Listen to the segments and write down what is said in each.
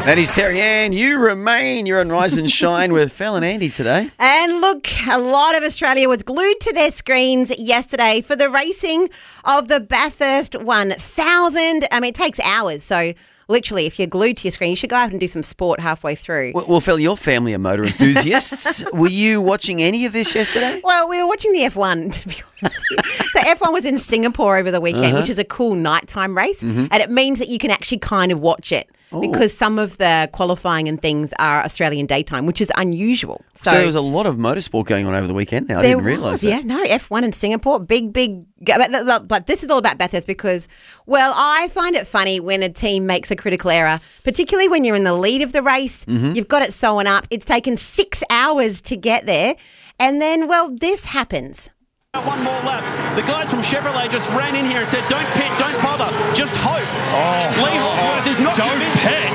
That is Terry Ann. You remain. You're on Rise and Shine with Phil and Andy today. And look, a lot of Australia was glued to their screens yesterday for the racing of the Bathurst 1000. I mean, it takes hours, so literally, if you're glued to your screen, you should go out and do some sport halfway through. Well, Phil, your family are motor enthusiasts. Were you watching any of this yesterday? Well, we were watching the F1, to be honest. So F1 was in Singapore over the weekend, which is a cool nighttime race, and it means that you can actually kind of watch it. Because some of the qualifying and things are Australian daytime, which is unusual. So there was a lot of motorsport going on over the weekend now. I didn't realise that. Yeah, no, F1 in Singapore, big. But this is all about Bathurst because, well, I find it funny when a team makes a critical error, particularly when you're in the lead of the race. You've got it sewn up. It's taken 6 hours to get there. And then, well, this happens. One more lap. The guys from Chevrolet just ran in here and said, don't pit, don't bother, just hope. Lee Holdsworth is not Don't pit.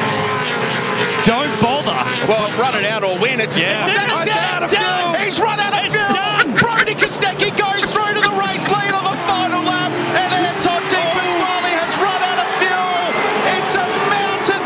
Don't bother. Well, run it out or win. It's Yeah. it's done. He's run out of fuel. Brody Kostecki goes through to the race lead on the final lap. And Anton Di Pasquale has run out of fuel. It's a mountain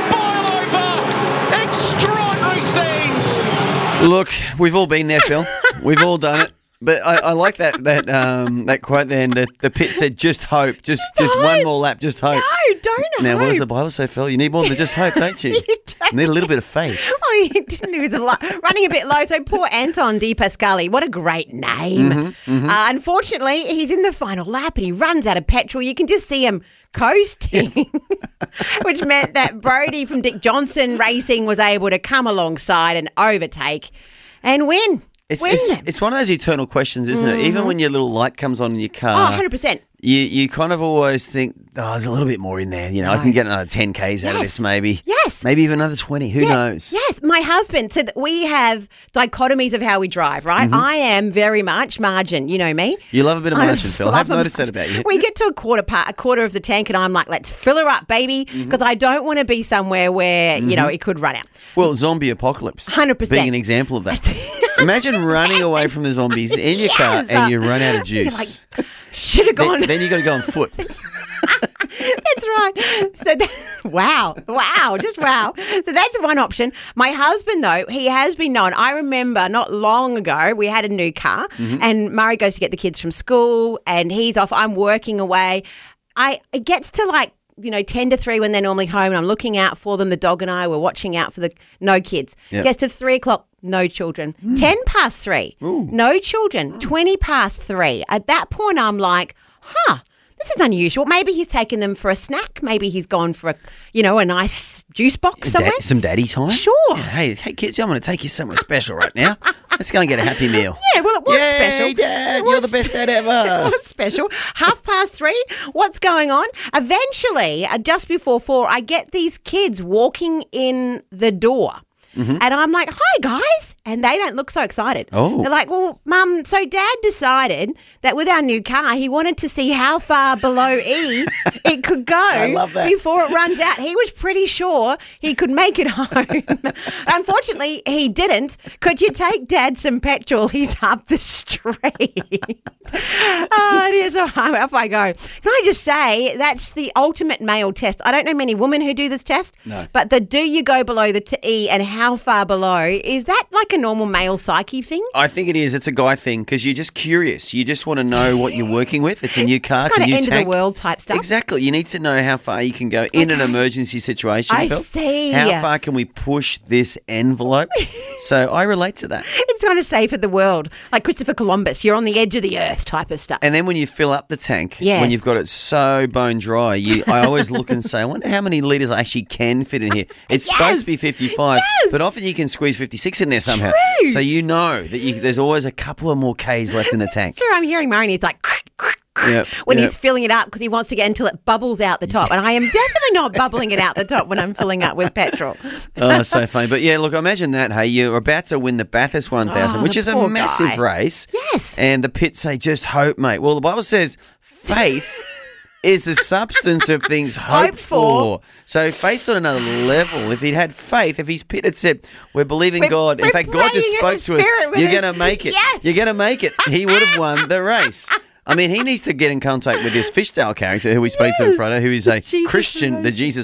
boil over. Extraordinary scenes. Look, we've all been there, Phil. We've all done it. But I like that quote there. The pit said, just hope. Just one more lap, just hope. No, don't hope. Now, what does the Bible say, Phil? You need more than just hope, don't you? You don't. You need a little bit of faith. Oh, he didn't. He was running a bit low. So poor Anton Di Pasquale. What a great name. Unfortunately, he's in the final lap and he runs out of petrol. You can just see him coasting, which meant that Brody from Dick Johnson Racing was able to come alongside and overtake and win. It's one of those eternal questions, isn't it? Even when your little light comes on in your car. Oh, 100%. You kind of always think, there's a little bit more in there. You know, I can get another 10 Ks out of this maybe. Yes. Maybe even another 20. Who knows? Yes. My husband said that we have dichotomies of how we drive, right? I am very much margin. You know me. You love a bit of margin, Phil. I've noticed that about you. We get to a quarter of the tank and I'm like, let's fill her up, baby, because I don't want to be somewhere where, you know, it could run out. Well, zombie apocalypse. 100%. Being an example of that. Imagine running away from the zombies in your car and you run out of juice. Should have gone. Then you got to go on foot. That's right. So wow, just wow. So that's one option. My husband, though, he has been known. I remember not long ago, we had a new car and Murray goes to get the kids from school and he's off. I'm working away. It gets to 10 to 3 when they're normally home and I'm looking out for them. The dog and I were watching out for no kids. Yep. Gets to 3 o'clock, no children. 10 past 3, no children. 20 past 3. At that point, I'm like, this is unusual. Maybe he's taken them for a snack. Maybe he's gone for a nice juice box somewhere. Some daddy time? Sure. Yeah, hey kids, I'm going to take you somewhere special right now. Let's go and get a Happy Meal. Yeah, well, it was special. Yay, Dad, you're the best dad ever. It was special. 3:30. What's going on? Eventually, just before 4, I get these kids walking in the door. And I'm like, hi, guys. And they don't look so excited. Oh. They're like, well, Mum, so Dad decided that with our new car, he wanted to see how far below E it could go I love that. before it runs out. He was pretty sure he could make it home. Unfortunately, he didn't. Could you take Dad some petrol? He's up the street. It is. Off I go. Can I just say, that's the ultimate male test. I don't know many women who do this test. No. But the do you go below the E and how far below, is that like a normal male psyche thing? I think it is. It's a guy thing because you're just curious. You just want to know what you're working with. It's a new car. It's a Kind new of end tank. of the world type stuff. Exactly. You need to know how far you can go in an emergency situation. I Phil. see. How far can we push this envelope? So I relate to that. It's kind of safe for the world. Like Christopher Columbus, you're on the edge of the earth type of stuff. And then when you fill up the tank, Yes. when you've got it so bone dry, I always look and say, I wonder how many litres I actually can fit in here. It's supposed to be 55, but often you can squeeze 56 in there somehow. True. So you know that there's always a couple of more Ks left in the tank. Sure, I'm hearing Murray and he's like when he's filling it up because he wants to get until it bubbles out the top. And I am definitely not bubbling it out the top when I'm filling up with petrol. Oh, so funny. But yeah, look, imagine that. Hey, you're about to win the Bathurst 1000, which is a poor massive guy. race. Yes. And the pits say, just hope, mate. Well, the Bible says faith is the substance of things hoped for. So faith's on another level. If he'd had faith, if his pit had said, we're believing God. In we're fact, God just praying in spoke the to us. Spirit with You're us. going to make it. Yes. You're going to make it. He would have won the race. I mean, he needs to get in contact with this Fishdale character who we spoke to on Friday, who is a Jesus Christian, Christ. the Jesus